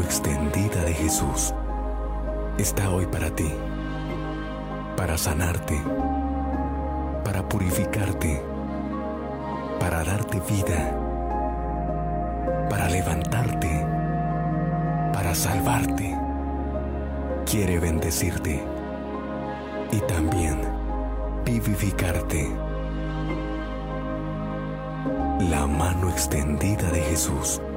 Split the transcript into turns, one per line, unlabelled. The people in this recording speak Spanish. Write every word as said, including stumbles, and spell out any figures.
extendida de Jesús está hoy para ti, para sanarte, para purificarte, para darte vida, para levantarte, para salvarte. Quiere bendecirte y también vivificarte. La mano extendida de Jesús